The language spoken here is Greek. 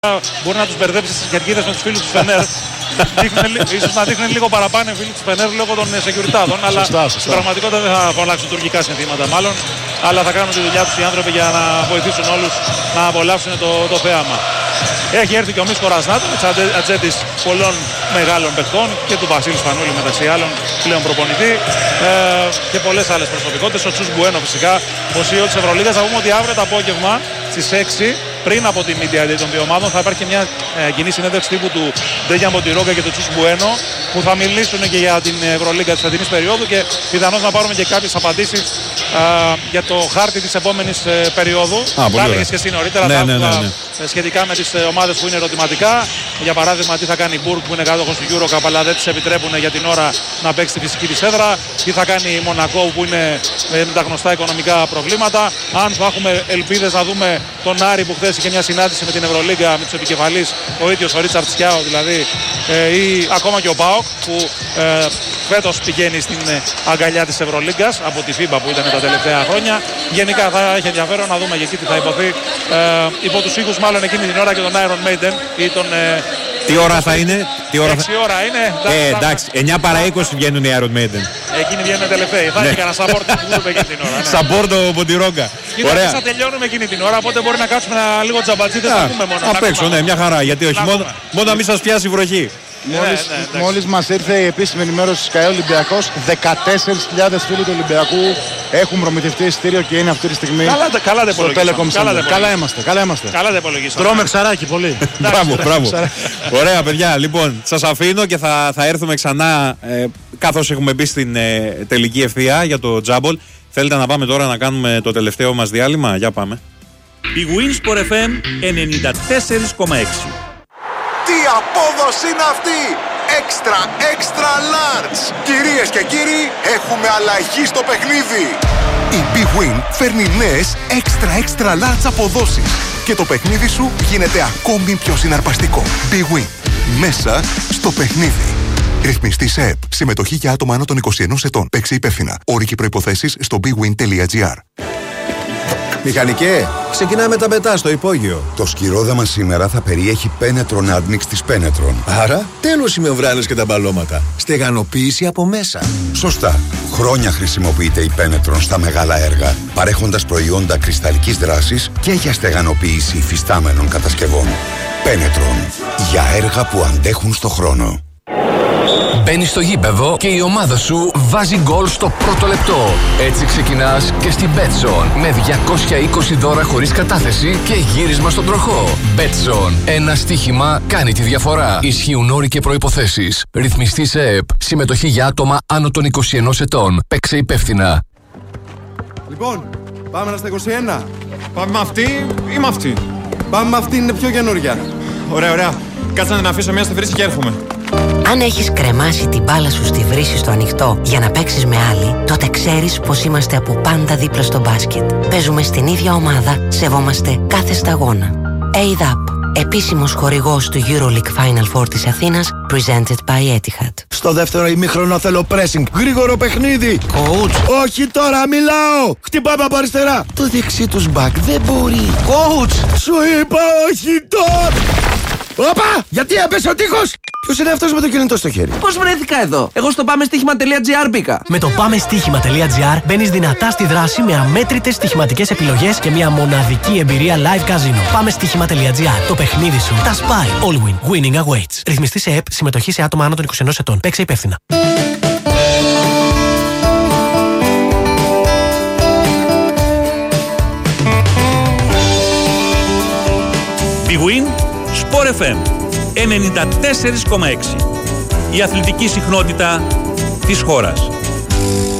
Μπορεί να τους μπερδέψει στις κερκίδες με τους φίλους του Φενέρ. Ίσως να δείχνουν λίγο παραπάνω οι φίλοι του Φενέρ λόγω των σεκιουριτάδων. Αλλά στην πραγματικότητα δεν θα φωνάξουν τουρκικά συνθήματα μάλλον. Αλλά θα κάνουν τη δουλειά τους οι άνθρωποι για να βοηθήσουν όλους να απολαύσουν το θέαμα. Έχει έρθει και ο Μίσκο Ρασνάτοβιτς, ατζέντης πολλών μεγάλων παιχτών και του Βασίλη Σπανούλη μεταξύ άλλων πλέον προπονητή και πολλές άλλες προσωπικότητες. Ο Τσούς Μπουένο φυσικά, ο CEO της Ευρωλίγας. Θα πούμε ότι αύριο το απόγευμα στις 6 πριν από τη Media Day των δύο ομάδων θα υπάρχει μια κοινή συνέντευξη τύπου του Ντέγιαν Μποντιρόγκα και του Τσούς Μπουένο που θα μιλήσουν και για την Ευρωλίγκα της φετινής περίοδου και πιθανώς να πάρουμε και κάποιες απαντήσεις για το χάρτη της επόμενης περίοδου. Τα έλεγες και εσύ νωρίτερα σχετικά με τις ομάδες που είναι ερωτηματικά. Για παράδειγμα, τι θα κάνει η Μπουργκ που είναι κάτοχος του EuroCup αλλά δεν της επιτρέπουν για την ώρα να παίξει τη φυσική της έδρα. Τι θα κάνει η Μονακό που είναι με τα γνωστά οικονομικά προβλήματα. Αν θα έχουμε ελπίδες να δούμε τον Άρη που χθες είχε μια συνάντηση με την Ευρωλίγκα με τους επικεφαλείς, ο ίδιος ο Ρίτσαρτ Σκιάο δηλαδή, ή ακόμα και ο ΠΑΟΚ που φέτος πηγαίνει στην αγκαλιά της Ευρωλίγκας από τη FIBA που ήταν τα τελευταία χρόνια. Γενικά θα έχει ενδιαφέρον να δούμε και εκεί τι θα υποθεί υπό τους ήχους μάλλον εκείνη την ώρα και τον Iron Maiden ή τον... Τι ώρα θα είναι? 6 ώρα είναι. Εντάξει, 9 παρά 20 βγαίνουν οι Iron Maiden. Εκείνοι βγαίνουν τελευταίοι. Θα έχει κανένα σαπόρτο που βγούμε εκείνη την ώρα. Σαπόρτο Μποντιρόγκα. Ωραία. Θα τελειώνουμε εκείνη την ώρα, οπότε μπορεί να κάτσουμε λίγο τζαμπατζίδες να πούμε μόνο. Απ' έξω, ναι, μια χαρά. Γιατί όχι, μόνο να μην σας πιάσει η βροχή. Μόλις μας ήρθε η επίσημη ενημέρωση της ΚΑΕ Ολυμπιακός, 14.000 φίλοι του Ολυμπιακού έχουν προμηθευτεί εισιτήριο και είναι αυτή τη στιγμή στο Telecom Center. Καλά είμαστε. Καλά τα υπολογίσαμε. Τρώμε ξαράκι πολύ. Μπράβο. Ωραία παιδιά, λοιπόν, σας αφήνω και θα έρθουμε ξανά καθώς έχουμε μπει στην τελική ευθεία για το Τζάμπολ. Θέλετε να πάμε τώρα να κάνουμε το τελευταίο μας διάλειμμα? Για πάμε. Η Winsport FM 94,6. Τι απόδοση είναι αυτή! Extra large! Κυρίες και κύριοι, έχουμε αλλαγή στο παιχνίδι! Η Big Win φέρνει νέες extra large αποδόσεις και το παιχνίδι σου γίνεται ακόμη πιο συναρπαστικό. Big Win. Μέσα στο παιχνίδι. Ρυθμιστή σε ΕΠ. Συμμετοχή για άτομα άνω των 21 ετών. Παίξε υπεύθυνα. Όροι και προϋποθέσεις στο bigwin.gr. Μηχανικέ, ξεκινάμε τα μετά στο υπόγειο. Το σκυρόδεμα σήμερα θα περιέχει Penetron Admix της Penetron. Άρα, τέλος οι μεμβράνες και τα μπαλώματα. Στεγανοποίηση από μέσα. Σωστά. Χρόνια χρησιμοποιείται η Penetron στα μεγάλα έργα, παρέχοντας προϊόντα κρυσταλλικής δράσης και για στεγανοποίηση υφιστάμενων κατασκευών. Penetron. Για έργα που αντέχουν στο χρόνο. Μπαίνεις στο γήπεδο και η ομάδα σου βάζει γκολ στο πρώτο λεπτό. Έτσι ξεκινάς και στην Betson με 220 δώρα χωρίς κατάθεση και γύρισμα στον τροχό. Betson. Ένα στοίχημα κάνει τη διαφορά. Ισχύουν όροι και προϋποθέσεις. Ρυθμιστή σε ΕΠ. Συμμετοχή για άτομα άνω των 21 ετών. Παίξε υπεύθυνα. Λοιπόν, πάμε στα 21. Πάμε με αυτή ή με αυτή? Πάμε με αυτή, είναι πιο καινούρια. Ωραία. Κάτσε να την αφήσω μια στη βρύση και έρχομαι. Αν έχεις κρεμάσει την μπάλα σου στη βρύση στο ανοιχτό για να παίξεις με άλλη, τότε ξέρεις πως είμαστε από πάντα δίπλα στο μπάσκετ. Παίζουμε στην ίδια ομάδα, σεβόμαστε κάθε σταγόνα. ADAP, επίσημος χορηγός του EuroLeague Final Four της Αθήνας, presented by Etihad. Στο δεύτερο ημίχρονο θέλω pressing, γρήγορο παιχνίδι. Coach. Όχι τώρα, μιλάω. Χτυπάμε από αριστερά. Το δεξί τους μπακ δεν μπορεί. Coach. Σου είπα όχι τώρα. Όπα, γιατί έπεσε ο τείχος. Ποιος είναι αυτός με το κινητό στο χέρι? Πώς βρέθηκα εδώ? Εγώ στο πάμεστοίχημα.gr μπήκα. Με το πάμεστοίχημα.gr μπαίνεις δυνατά στη δράση με αμέτρητες στοιχηματικές επιλογές και μια μοναδική εμπειρία live casino. Πάμεστοίχημα.gr. Το παιχνίδι σου τα σπάει. All win. Winning awaits. Ρυθμιστή σε ΕΠ. Συμμετοχή σε άτομα άνω των 21 ετών. Παίξε υπεύθυνα. Big Win Sport FM 94,6. Η αθλητική συχνότητα της χώρας.